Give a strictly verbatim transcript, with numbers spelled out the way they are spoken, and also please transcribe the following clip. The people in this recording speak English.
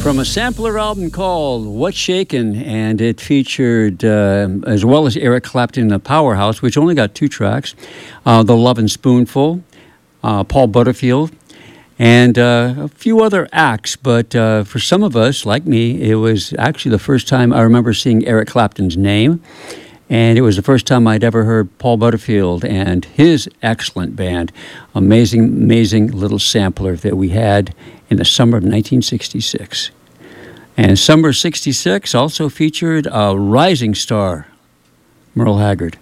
From a sampler album called What's Shakin', and it featured, uh, as well as Eric Clapton, the Powerhouse, which only got two tracks, uh, The Lovin' Spoonful, uh, Paul Butterfield, and uh, a few other acts. But uh, for some of us, like me, it was actually the first time I remember seeing Eric Clapton's name, and it was the first time I'd ever heard Paul Butterfield and his excellent band. Amazing, amazing little sampler that we had in the summer of nineteen sixty-six. And summer sixty-six also featured a rising star, Merle Haggard.